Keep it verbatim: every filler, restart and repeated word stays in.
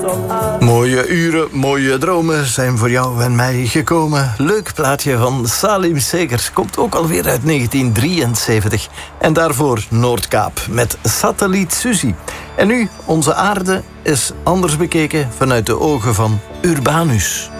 Mooie uren, mooie dromen zijn voor jou en mij gekomen. Leuk plaatje van Salim Segers. Komt ook alweer uit negentien drieënzeventig. En daarvoor Noordkaap met Satelliet Suzy. En nu, onze aarde is anders bekeken vanuit de ogen van Urbanus.